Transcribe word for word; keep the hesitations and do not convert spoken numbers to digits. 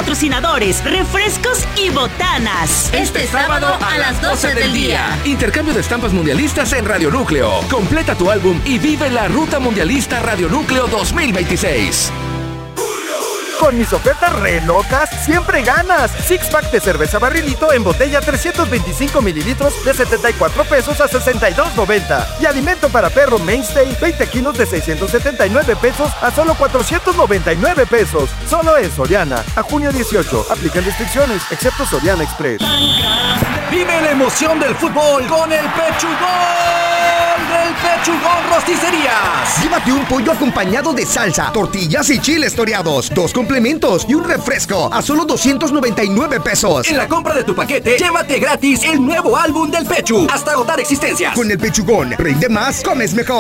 patrocinadores, refrescos y botanas. Este sábado a las doce del día. Intercambio de estampas mundialistas en Radio Núcleo. Completa tu álbum y vive la Ruta Mundialista Radio Núcleo dos mil veintiséis. Con mis ofertas re locas, siempre ganas. Six pack de cerveza Barrilito en botella trescientos veinticinco mililitros de setenta y cuatro pesos a sesenta y dos noventa. Y alimento para perro Mainstay, veinte kilos de seiscientos setenta y nueve pesos a solo cuatrocientos noventa y nueve pesos. Solo en Soriana. A junio dieciocho. Aplican restricciones, excepto Soriana Express. Vive la emoción del fútbol con el Pechugón del Pechugón Rosticerías. Llévate un pollo acompañado de salsa, tortillas y chiles toreados, dos complementos y un refresco a solo doscientos noventa y nueve pesos. En la compra de tu paquete, llévate gratis el nuevo álbum del Pechu hasta agotar existencias. Con el Pechugón, rinde más, comes mejor.